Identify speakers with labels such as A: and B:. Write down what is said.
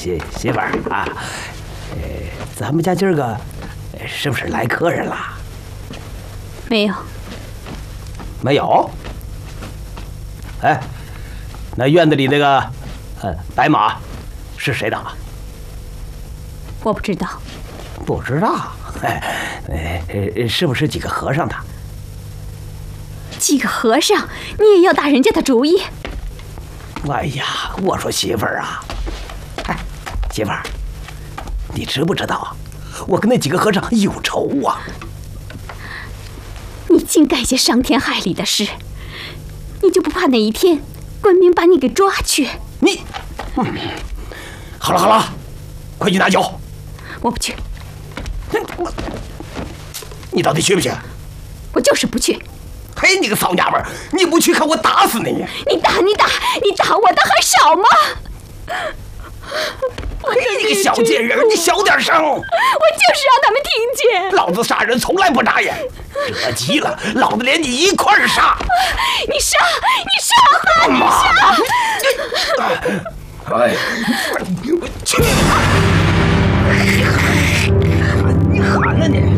A: 媳妇儿啊，咱们家今儿个是不是来客人了？
B: 没有。
A: 没有？哎，那院子里那个白马是谁的？
B: 我不知道。
A: 不知道？是不是几个和尚的？
B: 几个和尚，你也要打人家的主意？
A: 哎呀，我说媳妇儿啊，哎，媳妇儿，你知不知道啊？我跟那几个和尚有仇啊！
B: 你净干些伤天害理的事，你就不怕哪一天官兵把你给抓去？
A: 你，好了好了，快去拿酒。
B: 我不去。
A: 你到底去不去？
B: 我就是不去。
A: 嘿，你个骚娘们儿，你不去看我打死你！
B: 你打我的还少吗？
A: 嘿，你个小贱人，你小点声！我
B: 就是让他们听见。
A: 老子杀人从来不眨眼，惹急了，老子连你一块儿杀！
B: 你杀！
A: 妈！哎，我去！你喊呢你！